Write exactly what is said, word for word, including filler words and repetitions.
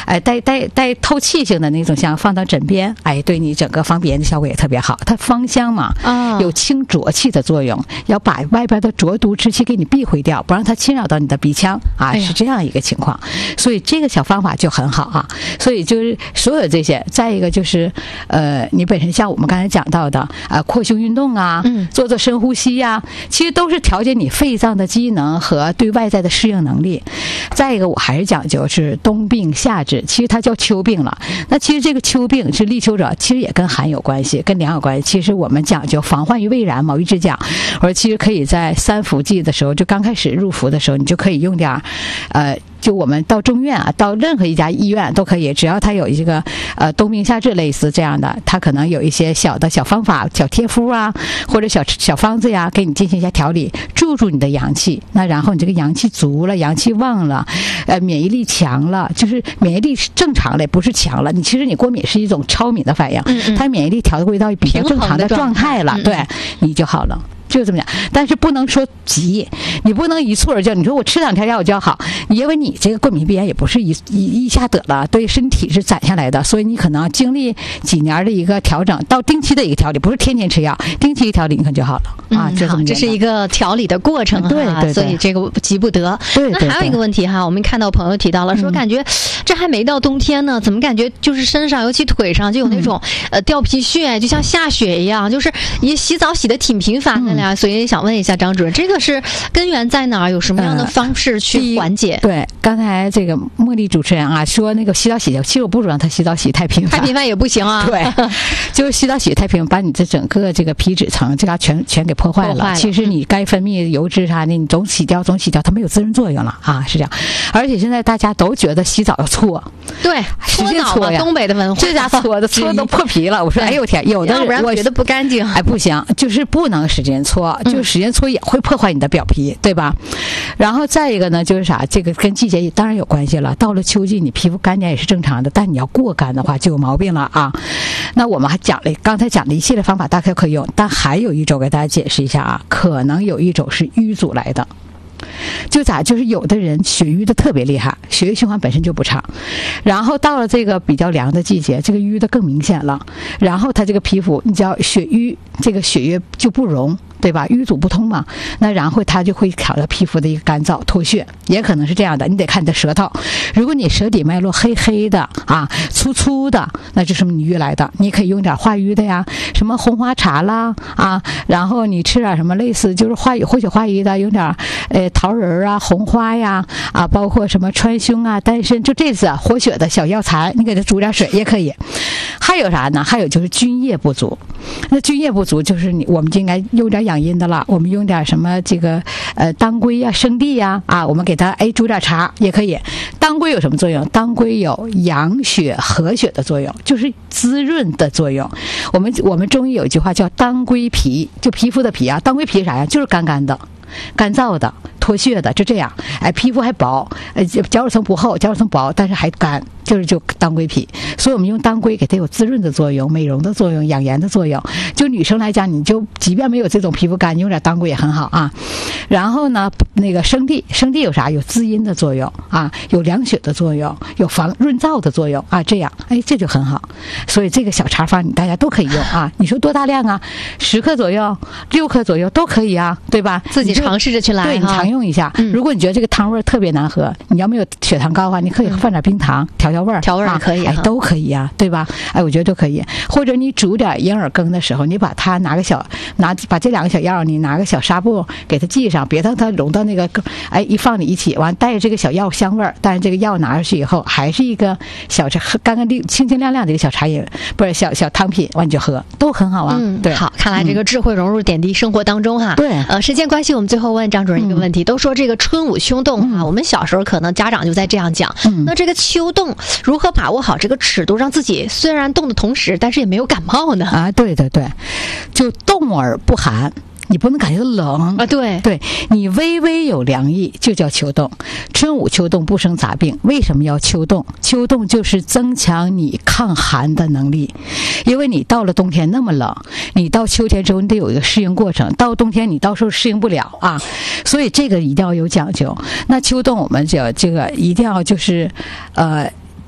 哎带带带透气性的那种香放到枕边，哎，对你整个防鼻炎的效果也特别好。它芳香嘛， 啊， 有清浊气的作用，要把外边的浊毒之气给你避讳掉，不让它侵扰到你的鼻腔啊，是这样一个情况。所以这个小方法就很好啊。所以就是所有这些，再一个就是呃，你本身像我们刚才讲到的啊、呃，扩胸运动啊， 嗯， 做做深呼吸呀、啊，其实都是调节你肺脏的机能和对外在的适应能力。再一个，我还是讲究是冬病夏治，其实它叫秋病了。那其实这个秋病是立秋者，其实也跟寒有关系，跟凉有关系。其实我们讲究防患于未然，毛玉之讲，我说其实可以在三伏季的时候，就刚开始入伏的时候，你就可以用点呃。就我们到中院啊，到任何一家医院都可以，只要它有一个呃冬病夏治类似这样的，它可能有一些小的小方法、小贴敷啊，或者小小方子呀，给你进行一下调理，助助你的阳气。那然后你这个阳气足了，阳气旺了，呃，免疫力强了，就是免疫力是正常的，不是强了。你其实你过敏是一种超敏的反应， 嗯嗯， 它免疫力调回到比较正常的状态了，对，你就好了。就这么讲，但是不能说急，你不能一蹴而就。你说我吃两天药我就要好，因为你这个过敏鼻炎也不是一一一下得了，对身体是攒下来的，所以你可能经历几年的一个调整，到定期的一个调理，不是天天吃药，定期调理你可能就好了、嗯、啊。这好，这是一个调理的过程哈， 对对对， 所以这个急不得。 对对对， 那还有一个问题哈，我们看到朋友提到了，说感觉这还没到冬天呢，怎么感觉就是身上尤其腿上就有那种、嗯、呃掉皮屑，就像下雪一样，就是也洗澡洗得挺频繁的呀、嗯，所以想问一下张主任，这个是根源在哪儿？有什么样的方式去缓解？ 呃、对，刚才这个茉莉主持人啊说那个洗澡洗的，其实我不主张他洗澡洗太频繁， 太频繁也不行啊。 对，就是洗澡洗太频繁，把你这整个这个皮脂层这嘎全全给破坏了。 破坏了其实你该分泌油脂啥的，你总洗掉总洗掉，它没有滋润作用了啊，是这样。而且现在大家都觉得洗澡要搓， 对， 使劲搓呀， 东北的文化， 这家搓的搓都破皮了。我说哎呦天，有的人我觉得不干净， 哎不行，就是不能使劲搓，就使劲搓也会破坏你的表皮，对吧？然后再一个呢，就是啥，这个跟季节当然有关系了。到了秋季，你皮肤干点也是正常的，但你要过干的话就有毛病了啊。那我们还讲了刚才讲的一系列方法，大概可以用，但还有一种给大家解释一下啊，可能有一种是淤阻来的。就咋就是有的人血瘀的特别厉害，血液循环本身就不畅，然后到了这个比较凉的季节，这个瘀的更明显了，然后他这个皮肤你知道血瘀，这个血液就不溶，对吧？淤阻不通嘛，那然后它就会挑到皮肤的一个干燥脱屑，也可能是这样的。你得看你的舌头，如果你舌底脉络黑黑的啊，粗粗的，那就是你瘀来的。你可以用点化瘀的呀，什么红花茶啦啊，然后你吃点什么类似就是化活血化瘀的，用点呃桃仁啊、红花呀啊，包括什么川芎啊、丹参，就这次啊活血的小药材，你给它煮点水也可以。还有啥呢？还有就是津液不足，那津液不足就是你我们就应该用点养阴的了，我们用点什么这个呃当归呀、生地呀啊，我们给它哎煮点茶也可以。当归有什么作用？当归有养血和血的作用，就是滋润的作用。我们我们中医有一句话叫当归皮，就皮肤的皮啊，当归皮啥呀？就是干干的。干燥的、脱屑的，就这样。哎，皮肤还薄，呃，角质层不厚，角质层薄，但是还干，就是就当归皮。所以我们用当归给它有滋润的作用、美容的作用、养颜的作用。就女生来讲，你就即便没有这种皮肤干，你用点当归也很好啊。然后呢，那个生地，生地有啥？有滋阴的作用啊，有凉血的作用，有防润燥的作用啊。这样，哎，这就很好。所以这个小茶方你大家都可以用啊。你说多大量啊？十克左右、六克左右都可以啊，对吧？ 自己尝试着去来， 对，你常用一下、 嗯、 如果你觉得这个汤味特别难喝，你要没有血糖高的话，你可以放点冰糖、嗯、调调味儿， 调味儿可以、啊、 哎，都可以啊，对吧？哎，我觉得都可以。或者你煮点银耳羹的时候，你把它拿个小拿把这两个小药，你拿个小纱布给它系上，别让它融到那个哎一放你一起，完带着这个小药香味儿，但是这个药拿上去以后还是一个小茶，干干净清清亮亮的一个小茶饮，不是小小汤品，完你就喝，都很好啊。 嗯， 对， 好，看来这个智慧融入点滴生活当中哈。 对， 呃，时间关系，我们最后问张主任一个问题，嗯、都说这个春捂秋冻啊、嗯，我们小时候可能家长就在这样讲。嗯，那这个秋冻如何把握好这个尺度，让自己虽然冻的同时，但是也没有感冒呢？ 啊，对对对，就冻而不寒。你不能感觉冷啊，对对，你微微有凉意就叫秋冻。春捂秋冻不生杂病，为什么要秋冻？秋冻就是增强你抗寒的能力，因为你到了冬天那么冷，你到秋天之后你得有一个适应过程，到冬天你到时候适应不了啊，所以这个一定要有讲究。那秋冻我们就这个一定要就是呃